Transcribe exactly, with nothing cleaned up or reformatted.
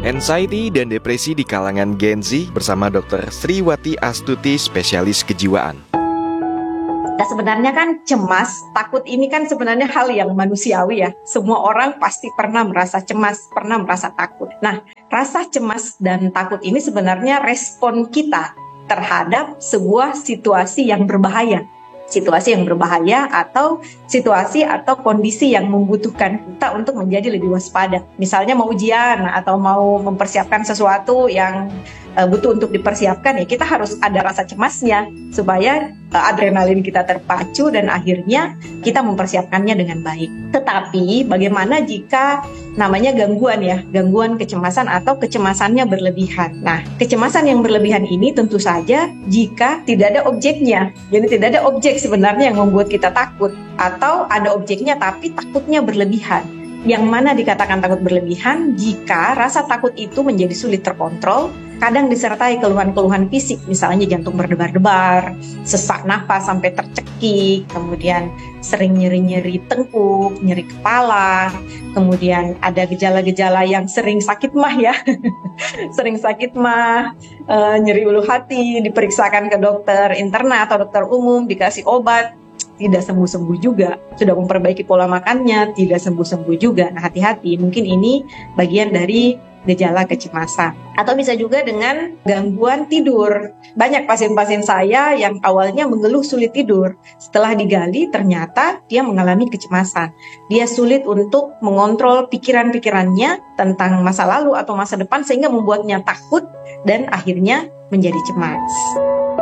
Anxiety dan depresi di kalangan Gen Z bersama dokter Sriwati Astuti, spesialis kejiwaan. Nah, sebenarnya kan cemas, takut ini kan sebenarnya hal yang manusiawi ya. Semua orang pasti pernah merasa cemas, pernah merasa takut. Nah, rasa cemas dan takut ini sebenarnya respon kita terhadap sebuah situasi yang berbahaya. Situasi yang berbahaya atau situasi atau kondisi yang membutuhkan kita untuk menjadi lebih waspada. Misalnya mau ujian atau mau mempersiapkan sesuatu yang uh, butuh untuk dipersiapkan, ya kita harus ada rasa cemasnya supaya uh, adrenalin kita terpacu dan akhirnya kita mempersiapkannya dengan baik. Tetapi bagaimana jika namanya gangguan ya, gangguan kecemasan atau kecemasannya berlebihan. Nah, kecemasan yang berlebihan ini tentu saja jika tidak ada objeknya. Jadi tidak ada objek sebenarnya yang membuat kita takut, atau ada objeknya tapi takutnya berlebihan. Yang mana dikatakan takut berlebihan jika rasa takut itu menjadi sulit terkontrol, kadang disertai keluhan-keluhan fisik, misalnya jantung berdebar-debar, sesak napas sampai tercekik, kemudian sering nyeri-nyeri tengkuk, nyeri kepala, kemudian ada gejala-gejala yang sering sakit mah ya, sering sakit mah, e, nyeri ulu hati, diperiksakan ke dokter interna atau dokter umum, dikasih obat, tidak sembuh-sembuh juga. Sudah memperbaiki pola makannya, tidak sembuh-sembuh juga. Nah, hati-hati, mungkin ini bagian dari gejala kecemasan. Atau bisa juga dengan gangguan tidur. Banyak pasien-pasien saya yang awalnya mengeluh sulit tidur. Setelah digali, ternyata dia mengalami kecemasan. Dia sulit untuk mengontrol pikiran-pikirannya tentang masa lalu atau masa depan, sehingga membuatnya takut dan akhirnya menjadi cemas.